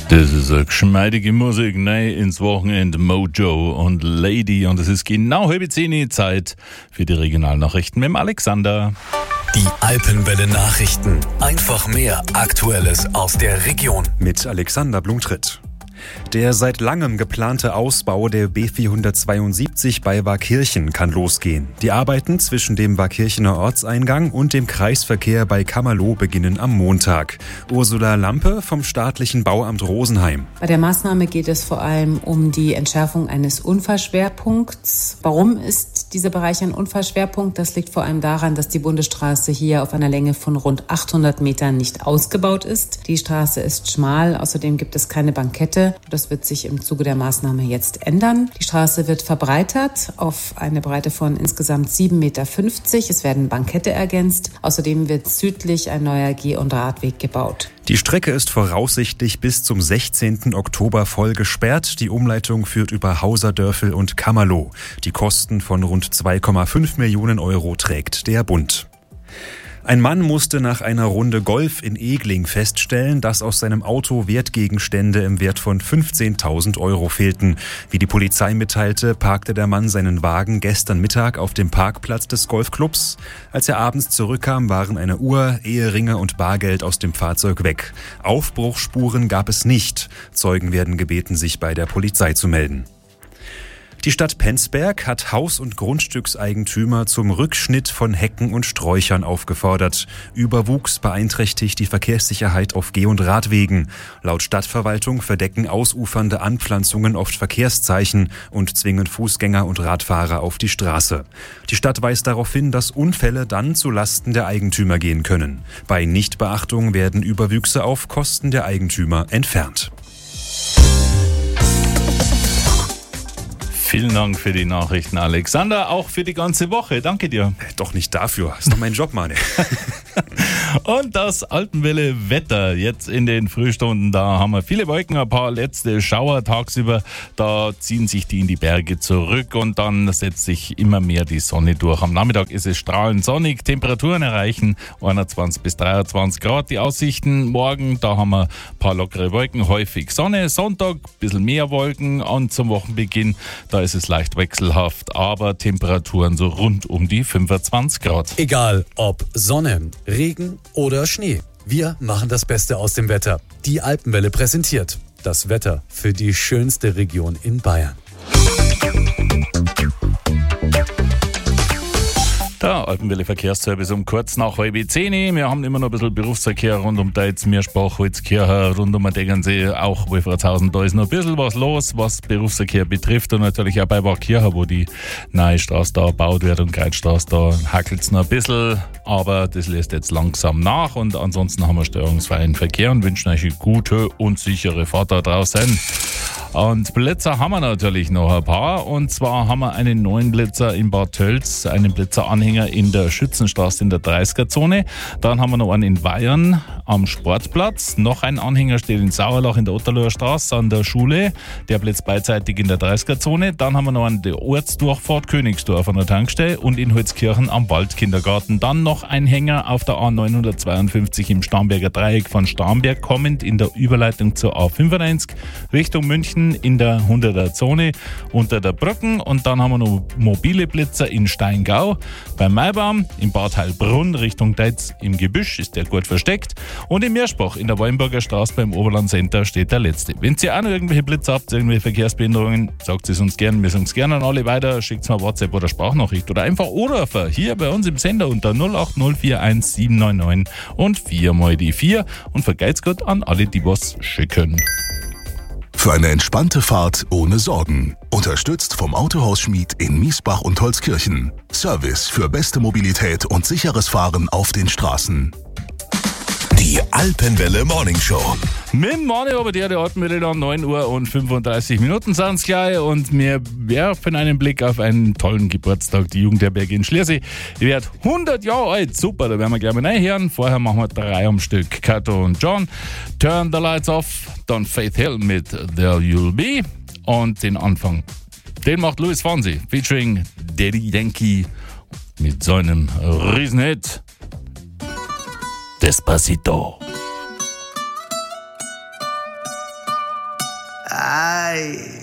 Das ist eine geschmeidige Musik, nein, ins Wochenende Mojo und Lady. Und es ist genau 9:30 Zeit für die Regionalnachrichten mit dem Alexander. Die Alpenwelle Nachrichten. Einfach mehr Aktuelles aus der Region. Mit Alexander Blumtritt. Der seit langem geplante Ausbau der B472 bei Warkirchen kann losgehen. Die Arbeiten zwischen dem Warkirchener Ortseingang und dem Kreisverkehr bei Kammerloh beginnen am Montag. Ursula Lampe vom staatlichen Bauamt Rosenheim. Bei der Maßnahme geht es vor allem um die Entschärfung eines Unfallschwerpunkts. Warum ist dieser Bereich ein Unfallschwerpunkt? Das liegt vor allem daran, dass die Bundesstraße hier auf einer Länge von rund 800 Metern nicht ausgebaut ist. Die Straße ist schmal, außerdem gibt es keine Bankette. Das wird sich im Zuge der Maßnahme jetzt ändern. Die Straße wird verbreitert auf eine Breite von insgesamt 7,50 Meter. Es werden Bankette ergänzt. Außerdem wird südlich ein neuer Geh- und Radweg gebaut. Die Strecke ist voraussichtlich bis zum 16. Oktober voll gesperrt. Die Umleitung führt über Hauserdörfel und Kammerloh. Die Kosten von rund 2,5 Millionen Euro trägt der Bund. Ein Mann musste nach einer Runde Golf in Egling feststellen, dass aus seinem Auto Wertgegenstände im Wert von 15.000 Euro fehlten. Wie die Polizei mitteilte, parkte der Mann seinen Wagen gestern Mittag auf dem Parkplatz des Golfclubs. Als er abends zurückkam, waren eine Uhr, Eheringe und Bargeld aus dem Fahrzeug weg. Aufbruchsspuren gab es nicht. Zeugen werden gebeten, sich bei der Polizei zu melden. Die Stadt Penzberg hat Haus- und Grundstückseigentümer zum Rückschnitt von Hecken und Sträuchern aufgefordert. Überwuchs beeinträchtigt die Verkehrssicherheit auf Geh- und Radwegen. Laut Stadtverwaltung verdecken ausufernde Anpflanzungen oft Verkehrszeichen und zwingen Fußgänger und Radfahrer auf die Straße. Die Stadt weist darauf hin, dass Unfälle dann zu Lasten der Eigentümer gehen können. Bei Nichtbeachtung werden Überwüchse auf Kosten der Eigentümer entfernt. Vielen Dank für die Nachrichten, Alexander, auch für die ganze Woche. Danke dir. Doch nicht dafür. Ist doch mein Job, Mann. Und das Alpenwelle Wetter jetzt in den Frühstunden, da haben wir viele Wolken, ein paar letzte Schauer tagsüber, da ziehen sich die in die Berge zurück und dann setzt sich immer mehr die Sonne durch. Am Nachmittag ist es strahlend sonnig, Temperaturen erreichen 21 bis 23 Grad. Die Aussichten morgen, da haben wir ein paar lockere Wolken, häufig Sonne. Sonntag ein bisschen mehr Wolken und zum Wochenbeginn, da ist es leicht wechselhaft, aber Temperaturen so rund um die 25 Grad. Egal ob Sonne, Regen oder Schnee. Wir machen das Beste aus dem Wetter. Die Alpenwelle präsentiert das Wetter für die schönste Region in Bayern. Der Alpenwelle Verkehrsservice um kurz nach 9:30. Wir haben immer noch ein bisschen Berufsverkehr rund um Deitz, Mierspach, Holzkirchen, rund um den Degernsee, auch Wolfratshausen. Da ist noch ein bisschen was los, was Berufsverkehr betrifft und natürlich auch bei Warkirchen, wo die neue Straße da gebaut wird und Kreisstraße, da hackelt es noch ein bisschen, aber das lässt jetzt langsam nach und ansonsten haben wir störungsfreien Verkehr und wünschen euch eine gute und sichere Fahrt da draußen. Und Blitzer haben wir natürlich noch ein paar. Und zwar haben wir einen neuen Blitzer in Bad Tölz, einen Blitzeranhänger in der Schützenstraße in der 30er-Zone. Dann haben wir noch einen in Weyern am Sportplatz. Noch ein Anhänger steht in Sauerlach in der Otterloher Straße an der Schule. Der blitzt beidseitig in der 30er-Zone. Dann haben wir noch einen der Ortsdurchfahrt Königsdorf an der Tankstelle und in Holzkirchen am Waldkindergarten. Dann noch ein Hänger auf der A952 im Starnberger Dreieck von Starnberg kommend in der Überleitung zur A95 Richtung München in der 100er-Zone unter der Brücken. Und dann haben wir noch mobile Blitzer in Steingau beim Maibaum, in Bad Heilbrunn Richtung Deitz im Gebüsch ist der gut versteckt und in Meerspach in der Weinberger Straße beim Oberland Center steht der letzte. Wenn ihr auch noch irgendwelche Blitzer habt, irgendwelche Verkehrsbehinderungen, sagt es uns gerne. Wir sagen es gerne an alle weiter. Schickt mal WhatsApp oder Sprachnachricht oder einfach anrufen hier bei uns im Sender unter 08041 799 und 4 mal die 4 und vergeht's gut an alle, die was schicken. Für eine entspannte Fahrt ohne Sorgen. Unterstützt vom Autohaus Schmid in Miesbach und Holzkirchen. Service für beste Mobilität und sicheres Fahren auf den Straßen. Die Alpenwelle Morning Show. Mit Mario aber die Alpenwelle dann 9 Uhr und 35 Minuten sind es gleich und wir werfen einen Blick auf einen tollen Geburtstag. Die Jugendherberge in Schliersee. Die wird 100 Jahre alt. Super, da werden wir gleich mal reinhören. Vorher machen wir 3 am Stück. Kato und John, Turn the Lights Off. Dann Faith Hill mit There You'll Be. Und den Anfang, den macht Luis Fonsi featuring Daddy Yankee mit seinem Riesenhit Despacito. Ay.